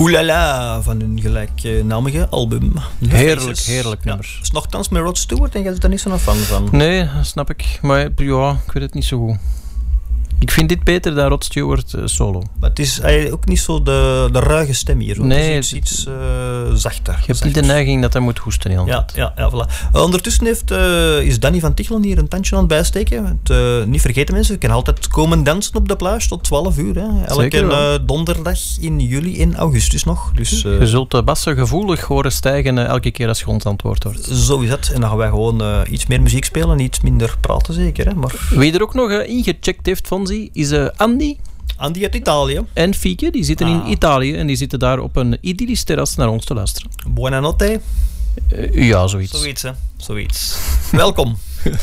Oelala van hun gelijknamige album. Heerlijk nummer. Ja, is nogthans met Rod Stewart en jij bent er niet zo'n fan van. Nee, dat snap ik. Maar ja, ik weet het niet zo goed. Ik vind dit beter dan Rod Stewart solo. Maar het is ook niet zo de ruige stem hier. Hoor. Nee. Het is iets zachter. Je hebt niet de neiging dat hij moet hoesten heel tijd. Ja, voilà. Ondertussen is Danny van Tichelen hier een tandje aan het bijsteken. Niet vergeten mensen, je kan altijd komen dansen op de plage tot 12 uur. Hè. Elke donderdag in juli en augustus nog. Dus, je zult de bassen gevoelig horen stijgen elke keer als je ons aan het woord wordt. Zo is dat. En dan gaan wij gewoon iets meer muziek spelen, iets minder praten zeker. Hè. Maar... Wie er ook nog ingecheckt heeft van is Andy. Andy uit Italië. En Fieke, die zitten in Italië en die zitten daar op een idyllisch terras naar ons te luisteren. Buonanotte. Ja, zoiets. Zoiets, hè. Zoiets. Welkom.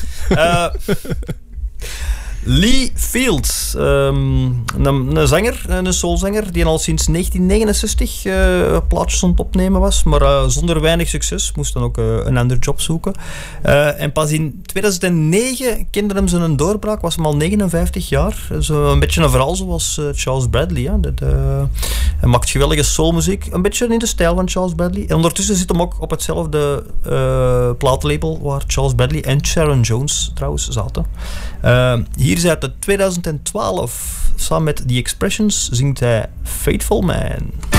Lee Fields, een zanger, een soulzanger die al sinds 1969 plaatjes aan het opnemen was, maar zonder weinig succes, moest dan ook een ander job zoeken. En pas in 2009 kende hem zijn doorbraak, was hem al 59 jaar. Zo een beetje een verhaal zoals Charles Bradley. Hè. Hij maakt geweldige soulmuziek, een beetje in de stijl van Charles Bradley. En ondertussen zit hem ook op hetzelfde plaatlabel waar Charles Bradley en Sharon Jones trouwens zaten. Hier is uit 2012, samen met The Expressions, zingt hij Faithful Man.